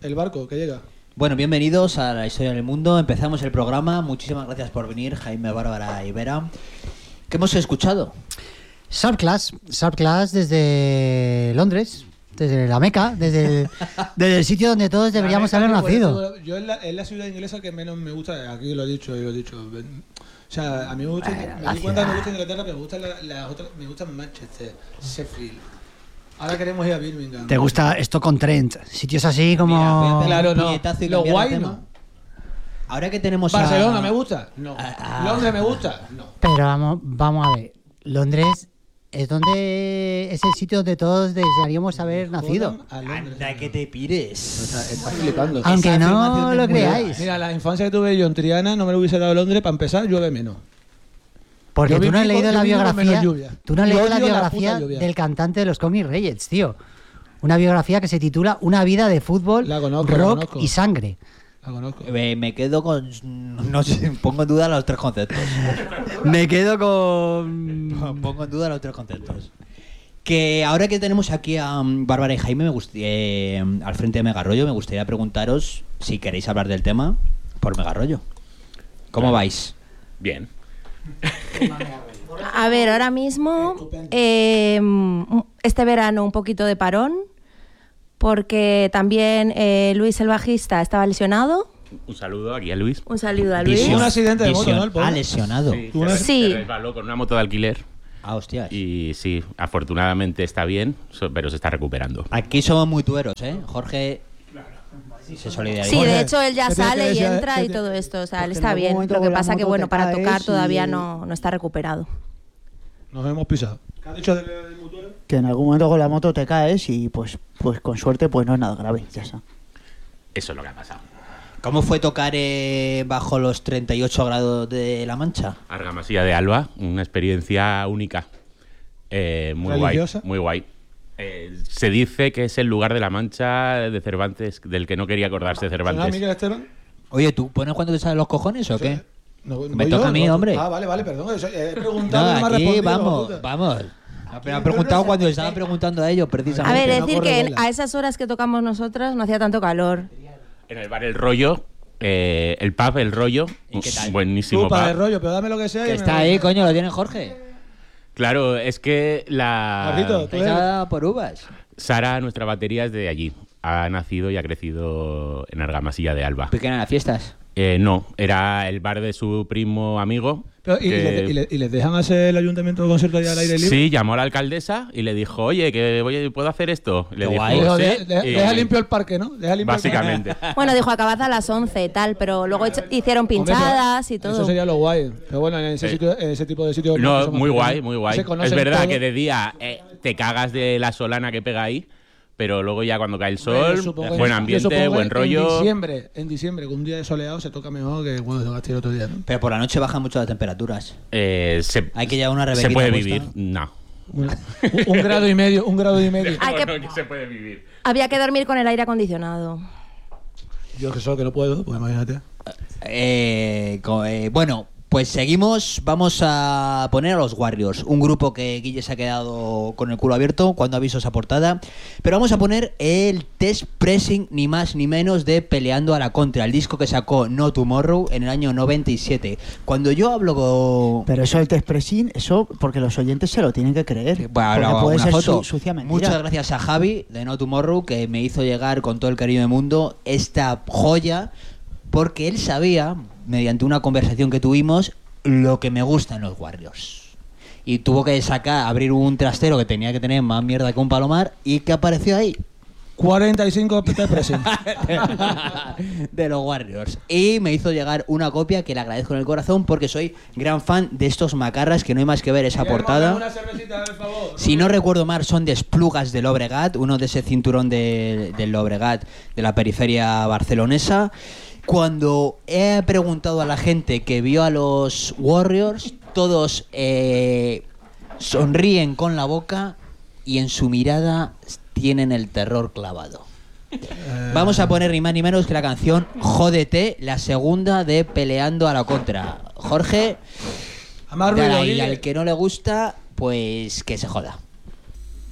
el barco que llega. Bueno, bienvenidos a La Historia del Mundo. Empezamos el programa. Muchísimas gracias por venir, Jaime, Bárbara y Vera. ¿Qué hemos escuchado? Subclass desde Londres, desde la Meca, desde el sitio donde todos deberíamos haber nacido. Yo es la ciudad inglesa que menos me gusta, aquí lo he dicho. O sea, a mí me gusta, me di cuenta que me gusta Inglaterra, pero me gusta las otras, me gusta Manchester, Sheffield. Ahora queremos ir a Birmingham. ¿Te gusta Stoke-on-Trent? Sitios así como... Claro, no. Lo guay no. Ahora que tenemos Barcelona me gusta, no. Londres me gusta, no. Pero vamos a ver. Londres es el sitio donde todos desearíamos haber nacido. Anda, que te pires. Está flipando. Aunque no lo creáis. Mira, la infancia que tuve yo en Triana no me lo hubiese dado Londres. Para empezar, llueve menos. Porque tú no has leído la biografía. Tú no has leído la biografía lluvia del cantante de los Comic Reyes, tío. Una biografía que se titula Una vida de fútbol, rock y sangre. La conozco. Me quedo con... No sé, pongo en duda los tres conceptos. Me quedo con... Pongo en duda los tres conceptos. Que ahora que tenemos aquí a Bárbara y Jaime al frente de Megarrollo, me gustaría preguntaros si queréis hablar del tema por Megarrollo. ¿Cómo vais? Bien. A ver, ahora mismo, este verano un poquito de parón, porque también Luis el bajista estaba lesionado. Un saludo aquí a Luis. Un saludo a Luis. Un accidente de moto, ¿no? El pobre. Ah, lesionado. Sí. Se resbaló con una moto de alquiler. Ah, hostias. Y sí, afortunadamente está bien, pero se está recuperando. Aquí somos muy tueros, ¿eh? Jorge se solidariza. Sí, de hecho él ya ¿Qué tiene sale que y decir? entra y todo esto. O sea, él está bien. Lo que pasa que, bueno, para tocar todavía no está recuperado. Nos hemos pisado. ¿Qué has dicho del motor? Que en algún momento con la moto te caes y pues con suerte pues no es nada grave, ya está. Eso es lo que ha pasado. ¿Cómo fue tocar bajo los 38 grados de La Mancha? Argamasilla de Alba, una experiencia única. Muy ¿Religiosa? guay, muy guay. Se dice que es el lugar de La Mancha de Cervantes, del que no quería acordarse ¿Será Cervantes. Miguel Esteban? Oye, ¿tú pones cuando te salen los cojones o qué? No, Me toca a mí, hombre. Ah, vale, perdón. He preguntado y me ha aquí respondido. vamos. Me han preguntado cuando le estaban preguntando a ellos, A precisamente. ver, no decir corre que bola. a esas horas que tocamos nosotros no hacía tanto calor. En el bar El Rollo, el pub El Rollo, ¿Y qué tal? buenísimo Tú, para pub. el rollo, pero dame lo que sea. Que y está me- ahí, coño, lo tiene Jorge. Claro, es que Jorgito, tú eres- Está por uvas. Sara, nuestra batería, es de allí. Ha nacido y ha crecido en Argamasilla de Alba. Pequeña en las fiestas. No, era el bar de su primo amigo. Pero, que- ¿y les dejan hacer el ayuntamiento de concierto ya al aire libre? Sí, llamó a la alcaldesa y le dijo, oye, que puedo hacer esto. Le Qué dijo, guay. Dijo, sí, deja y- limpio el parque, ¿no? Deja limpio el Básicamente. Bueno, dijo acabad a las 11 y tal, pero luego hicieron pinchadas y Eso todo. sería lo guay. Pero bueno, en ese, sitio, en ese tipo de sitios... No, son muy más guay, pequeños. muy guay. Se Es conocen verdad todos. que de día te cagas de la solana que pega ahí, pero luego ya cuando cae el sol, Yo supongo buen que- ambiente, yo supongo buen que rollo. En diciembre, con un día de soleado, se toca mejor que cuando tocaste el otro día, ¿no? Pero por la noche bajan mucho las temperaturas. Se, Hay que llevar una ¿Se rebequita puede puesta. vivir? No. Un grado y medio, un grado y medio. Hay que- No, que se puede vivir. Había que dormir con el aire acondicionado. Yo que solo que no puedo, pues imagínate. Bueno, pues seguimos. Vamos a poner a los Warriors, un grupo que Guille se ha quedado con el culo abierto cuando ha visto esa portada. Pero vamos a poner el Test Pressing, ni más ni menos, de Peleando a la Contra, el disco que sacó No Tomorrow en el año 97. Cuando yo hablo con... Pero eso del test pressing, eso porque los oyentes se lo tienen que creer. Bueno, porque ahora puede una ser foto. sucia mentira. Muchas gracias a Javi de No Tomorrow, que me hizo llegar con todo el cariño del mundo esta joya, porque él sabía, mediante una conversación que tuvimos, lo que me gusta en los Warriors. Y tuvo que abrir un trastero que tenía que tener más mierda que un palomar. ¿Y qué apareció ahí? 45 test pressing. De los Warriors. Y me hizo llegar una copia que le agradezco en el corazón, porque soy gran fan de estos macarras, que no hay más que ver esa portada. Una cervecita, por favor. Si no recuerdo mal, son de Esplugas del Llobregat, uno de ese cinturón del Llobregat, de la periferia barcelonesa. Cuando he preguntado a la gente que vio a los Warriors, todos sonríen con la boca y en su mirada tienen el terror clavado. Vamos a poner ni más ni menos que la canción Jódete, la segunda de Peleando a la Contra. Jorge, A más dale ruido, ahí, Guille. al que no le gusta, pues que se joda.